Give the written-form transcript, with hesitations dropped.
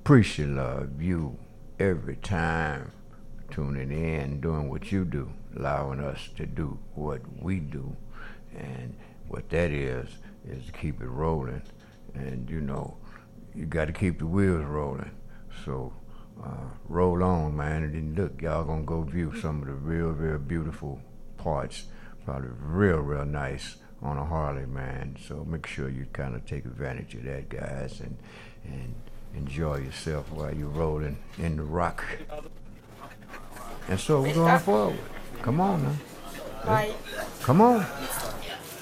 appreciate love you every time tuning in, doing what you do, allowing us to do what we do. And what that is to keep it rolling. And you got to keep the wheels rolling. So roll on, man. And then look, y'all gonna go view some of the real, real beautiful parts, probably real nice on a Harley, man. So make sure you kind of take advantage of that, guys, and enjoy yourself while you're rolling in the rock. And so we're going forward. Come on now. Bye. Come on.